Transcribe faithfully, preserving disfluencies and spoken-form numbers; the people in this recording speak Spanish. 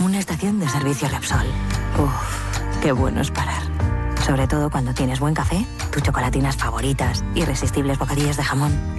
Una estación de servicio Repsol. Uff, qué bueno es parar. Sobre todo cuando tienes buen café, tus chocolatinas favoritas, irresistibles bocadillos de jamón